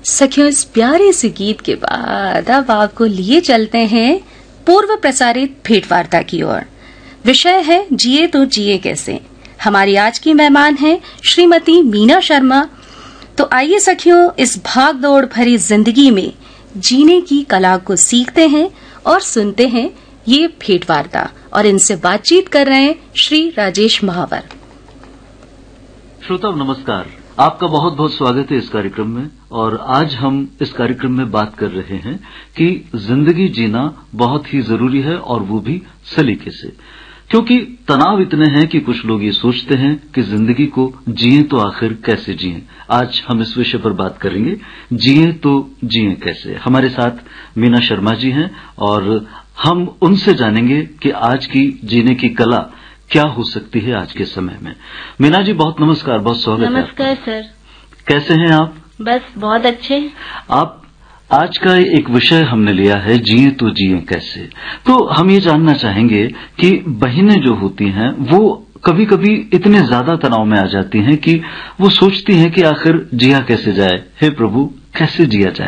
सखियों, इस प्यारे से गीत के बाद अब आपको लिए चलते हैं पूर्व प्रसारित भेंटवार्ता की ओर। विषय है जिए तो जिए कैसे। हमारी आज की मेहमान है श्रीमती मीना शर्मा। तो आइए सखियों, इस भाग दौड़ भरी जिंदगी में जीने की कला को सीखते हैं और सुनते हैं ये भेंटवार्ता। और इनसे बातचीत कर रहे हैं श्री राजेश महावर। श्रोताओं नमस्कार, आपका बहुत बहुत स्वागत है इस कार्यक्रम में। और आज हम इस कार्यक्रम में बात कर रहे हैं कि जिंदगी जीना बहुत ही जरूरी है, और वो भी सलीके से, क्योंकि तनाव इतने हैं कि कुछ लोग ये सोचते हैं कि जिंदगी को जिए तो आखिर कैसे जिए। आज हम इस विषय पर बात करेंगे, जिए तो जिए कैसे। हमारे साथ मीना शर्मा जी हैं और हम उनसे जानेंगे कि आज की जीने की कला क्या हो सकती है आज के समय में। मीना जी बहुत नमस्कार, बहुत स्वागत है। नमस्कार सर। कैसे हैं आप? बस बहुत अच्छे। आप आज का एक विषय हमने लिया है, जिए तो जिए कैसे। तो हम ये जानना चाहेंगे कि बहनें जो होती हैं वो कभी कभी इतने ज्यादा तनाव में आ जाती हैं कि वो सोचती हैं कि आखिर जिया कैसे जाए। हे प्रभु, कैसे जिया जाए।